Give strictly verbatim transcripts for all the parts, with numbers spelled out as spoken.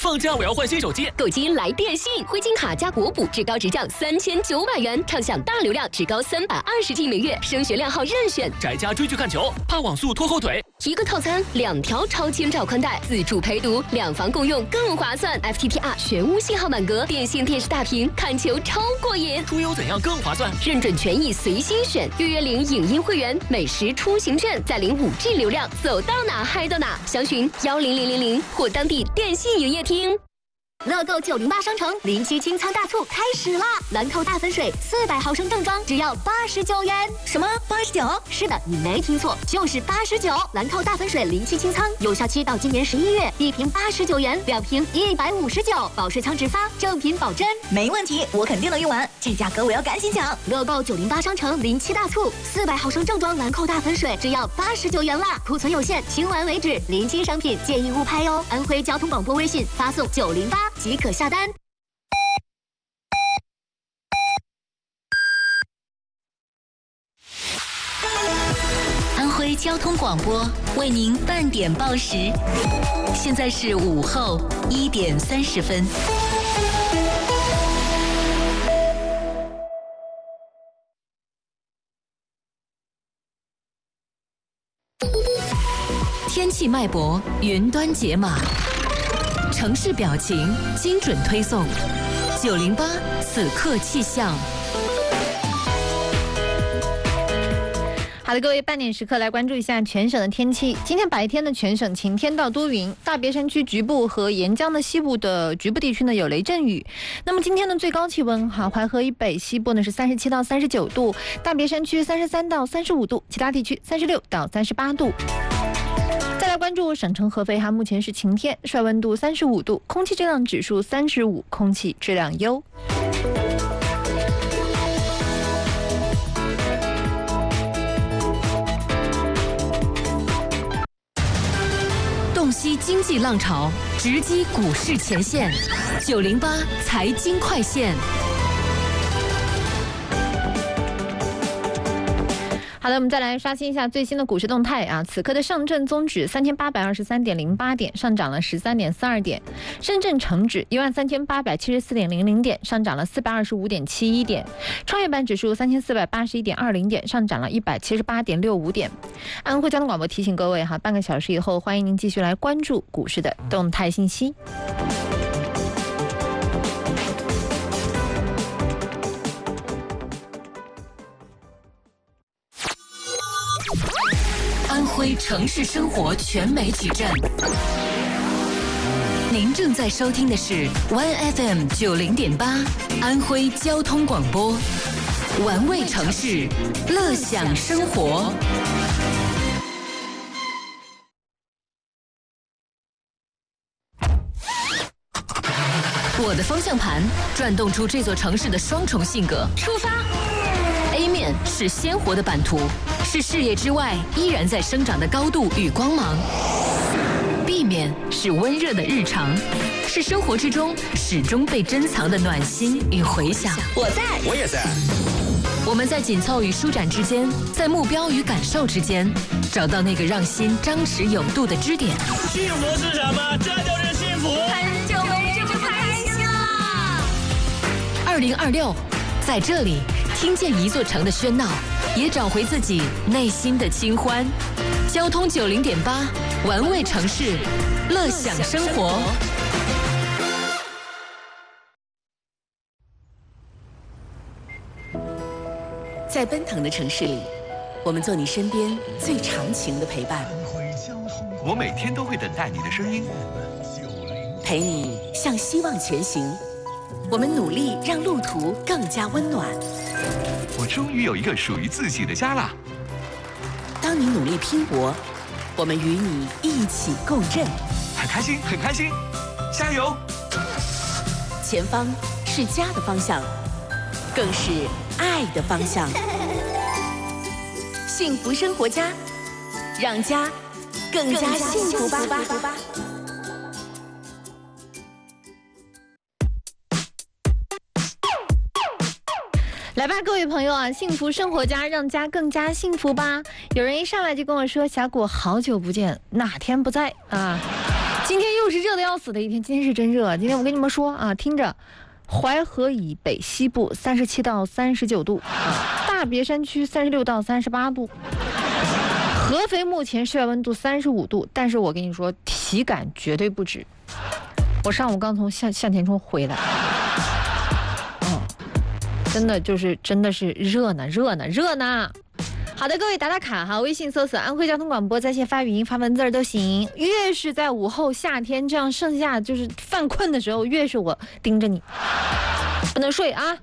放假我要换新手机， 购机来电信，灰金卡加国补，至高直降三千九百元，畅享大流量，至高三百二十 G 每月，升学量号任选。 宅家追剧看球，怕网速拖后腿。 一个套餐，两条超千兆宽带，自助陪读，两房共用更划算。F T T R 全屋信号满格，电信电视大屏，看球超过瘾。 出游怎样更划算？ 认准权益随心选，预约领影音会员，美食出行券，再领五 G 流量，走到哪嗨到哪。详询幺零零零零或当地电信营业厅。乐购九零八商城临期清仓大促开始啦！兰蔻大粉水四百毫升正装只要八十九元。 什么？八十九？ 是的，你没听错，就是八十九。兰蔻大粉水临期清仓，有效期到今年十一月，一瓶八十九元，两瓶一百五十九，保税仓直发，正品保真。 没问题，我肯定能用完，这价格我要赶紧抢！ 乐购九零八商城临期大促，四百毫升正装兰蔻大粉水只要八十九元啦，库存有限，清完为止。临期商品建议勿拍哦。安徽交通广播微信发送九零八。即可下单。 安徽交通广播为您半点报时，现在是午后一点三十分。天气脉搏，云端解码。城市表情精准推送，九零八此刻气象。 好的，各位，半点时刻来关注一下全省的天气。今天白天呢，全省晴天到多云，大别山区局部和沿江的西部的局部地区呢有雷阵雨。那么今天的最高气温，哈，淮河以北西部呢是三十七到三十九度，大别山区三十三到三十五度，其他地区三十六到三十八度。再来关注省城合肥哈，目前是晴天，帅温度三十五度，空气质量指数三十五，空气质量优。 洞悉经济浪潮，直击股市前线，九零八财经快线。 好的，我们再来刷新一下最新的股市动态啊！此刻的上证综指三千八百二十三点零八点，上涨了十三点四二点；深圳成指一万三千八百七十四点零零点，上涨了四百二十五点七一点；创业板指数三千四百八十一点二零点，上涨了一百七十八点六五点。安徽交通广播提醒各位哈，半个小时以后，欢迎您继续来关注股市的动态信息。 安徽城市生活全媒体站，您正在收听的是 Y F M 九零点八安徽交通广播，玩味城市，乐享生活。我的方向盘转动出这座城市的双重性格。出发。A 面是鲜活的版图，是事业之外依然在生长的高度与光芒。B 面是温热的日常，是生活之中始终被珍藏的暖心与回响。 我在， 我也在。 我们在紧凑与舒展之间，在目标与感受之间，找到那个让心张弛有度的支点。 幸福是什么？这就是幸福。 很久没这么开心了。 二零二六，在这里听见一座城的喧闹，也找回自己内心的清欢。交通九零点八，玩味城市，乐享生活。在奔腾的城市里，我们做你身边最长情的陪伴。 我每天都会等待你的声音， 陪你向希望前行。我们努力让路途更加温暖。 我终于有一个属于自己的家啦！ 当你努力拼搏，我们与你一起共振。 很开心，很开心，加油！ 前方是家的方向，更是爱的方向。幸福生活家，让家更加幸福吧！ 来吧，各位朋友啊，幸福生活家，让家更加幸福吧。有人一上来就跟我说：“小果，好久不见，哪天不在啊？” 今天又是热的要死的一天，今天是真热。今天我跟你们说啊，听着，淮河以北西部三十七到三十九度啊，大别山区三十六到三十八度，合肥目前室外温度三十五度，但是我跟你说，体感绝对不止。我上午刚从向向田冲回来，哦，真的就是真的是热呢，热呢，热呢。好的，各位打打卡哈，微信搜索安徽交通广播，在线发语音、发文字都行。越是在午后夏天这样盛夏就是犯困的时候，越是我盯着你，不能睡啊。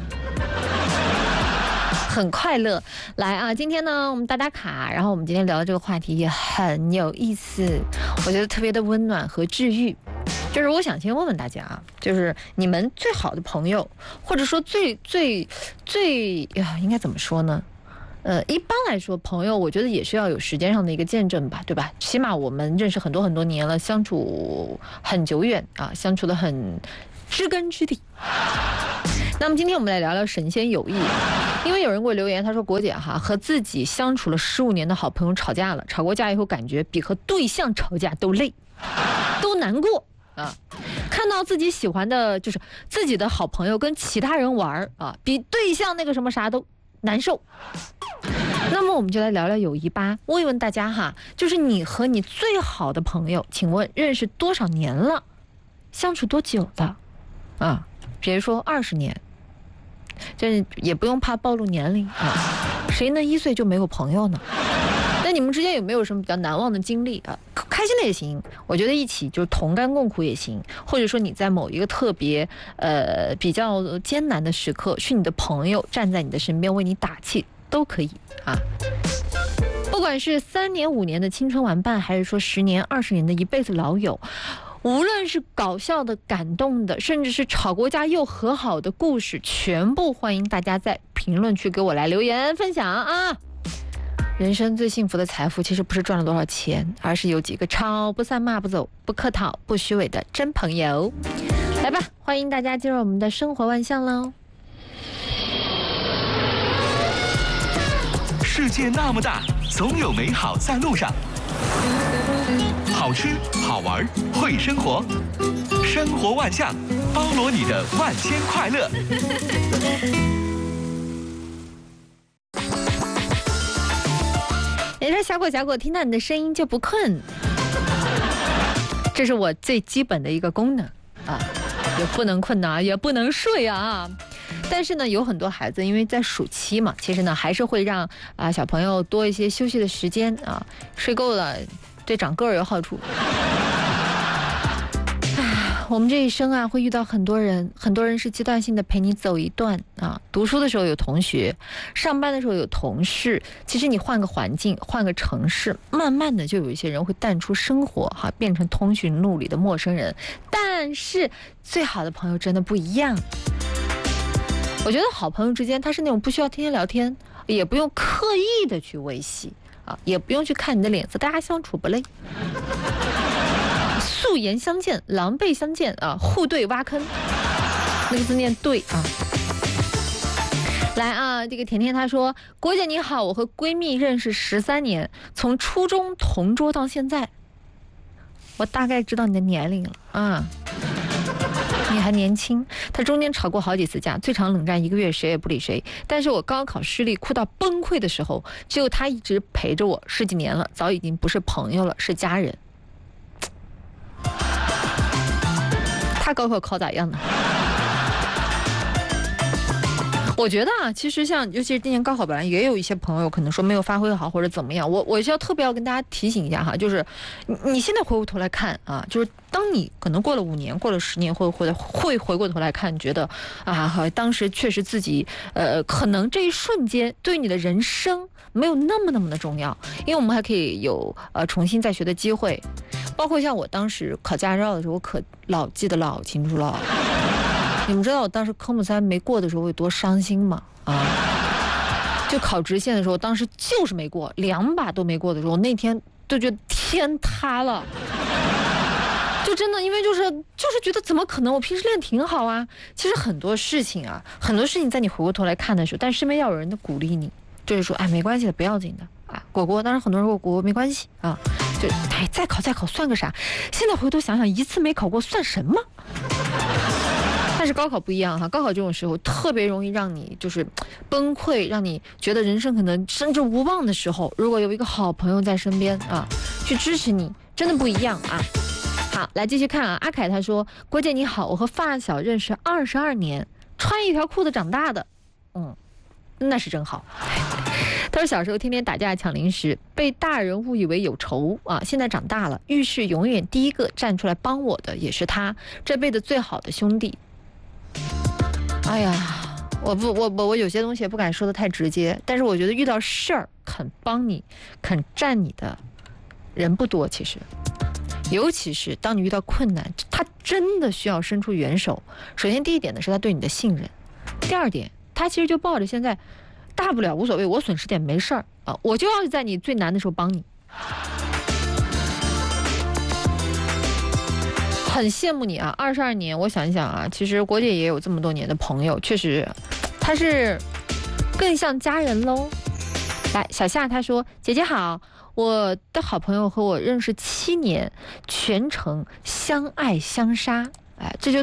很快乐，来啊！今天呢，我们打打卡，然后我们今天聊的这个话题也很有意思，我觉得特别的温暖和治愈。就是我想先问问大家啊，就是你们最好的朋友，或者说最最最呀，应该怎么说呢？呃，一般来说，朋友我觉得也是要有时间上的一个见证吧，对吧？起码我们认识很多很多年了，相处很久远啊，相处的很知根知底。那么今天我们来聊聊神仙友谊，因为有人给我留言，他说国姐哈和自己相处了十五年的好朋友吵架了，吵过架以后感觉比和对象吵架都累，都难过啊。看到自己喜欢的就是自己的好朋友跟其他人玩啊，比对象那个什么啥都难受。那么我们就来聊聊友谊吧。问一问大家哈，就是你和你最好的朋友，请问认识多少年了？相处多久的？啊，比如说二十年，这也不用怕暴露年龄啊。谁能一岁就没有朋友呢？那你们之间有没有什么比较难忘的经历啊？开心的也行，我觉得一起就是同甘共苦也行，或者说你在某一个特别呃比较艰难的时刻，是你的朋友站在你的身边为你打气，都可以啊。不管是三年五年的青春玩伴，还是说十年二十年的一辈子老友，无论是搞笑的、感动的，甚至是吵过架又和好的故事，全部欢迎大家在评论区给我来留言分享啊！人生最幸福的财富，其实不是赚了多少钱，而是有几个吵不散、骂不走、不客套、不虚伪的真朋友。来吧，欢迎大家进入我们的生活万象喽！ 世界那么大，总有美好在路上。好吃、好玩、会生活，生活万象，包罗你的万千快乐。 人家小果小果听到你的声音就不困，这是我最基本的一个功能啊，也不能困呐，也不能睡啊。但是呢，有很多孩子因为在暑期嘛，其实呢还是会让啊小朋友多一些休息的时间啊，睡够了对长个儿有好处。我们这一生啊，会遇到很多人，很多人是阶段性的陪你走一段啊。读书的时候有同学，上班的时候有同事。其实你换个环境，换个城市，慢慢的就有一些人会淡出生活，哈，变成通讯录里的陌生人。但是最好的朋友真的不一样。我觉得好朋友之间，他是那种不需要天天聊天，也不用刻意的去维系啊，也不用去看你的脸色，大家相处不累。素颜相见，狼狈相见啊，互对挖坑，那个字念对啊。来啊，这个甜甜她说：“郭姐你好，我和闺蜜认识十三年，从初中同桌到现在，我大概知道你的年龄了啊。你还年轻，他中间吵过好几次架，最长冷战一个月，谁也不理谁。但是我高考失利，哭到崩溃的时候，只有他一直陪着我，十几年了，早已经不是朋友了，是家人。”他高考考咋样呢？我觉得啊，其实像尤其是今年高考，本来也有一些朋友可能说没有发挥好或者怎么样，我我是要特别要跟大家提醒一下哈，就是你你现在回过头来看啊，就是当你可能过了五年、过了十年，会会会回过头来看，觉得啊，当时确实自己呃，可能这一瞬间对你的人生没有那么那么的重要，因为我们还可以有呃重新再学的机会。包括像我当时考驾照的时候，我可老记得老清楚了。你们知道我当时科目三没过的时候我有多伤心吗？啊，就考直线的时候，当时就是没过，两把都没过的时候，那天都觉得天塌了。就真的，因为就是就是觉得怎么可能？我平时练挺好啊。其实很多事情啊，很多事情在你回过头来看的时候，但身边要有人的鼓励你，就是说，哎，没关系的，不要紧的啊，果果。当然很多人说果果没关系啊。 就哎，再考再考算个啥？现在回头想想，一次没考过算什么？但是高考不一样哈，高考这种时候特别容易让你就是崩溃，让你觉得人生可能甚至无望的时候，如果有一个好朋友在身边啊，去支持你，真的不一样啊。好，来继续看啊，阿凯他说：“郭姐你好，我和发小认识二十二年，穿一条裤子长大的，嗯，那是真好。”他说小时候天天打架抢零食，被大人误以为有仇啊，现在长大了，遇事永远第一个站出来帮我的也是他，这辈子最好的兄弟。哎呀，我不，我我我有些东西也不敢说的太直接，但是我觉得遇到事儿肯帮你、肯站你的人不多，其实，尤其是当你遇到困难，他真的需要伸出援手。首先，第一点呢是他对你的信任，第二点，他其实就抱着现在大不了无所谓，我损失点没事儿啊，我就要在你最难的时候帮你。很羡慕你啊，二十二年，我想一想啊，其实国姐也有这么多年的朋友，确实，他是更像家人喽。来，小夏他说：“姐姐好，我的好朋友和我认识七年，全程相爱相杀，哎，这就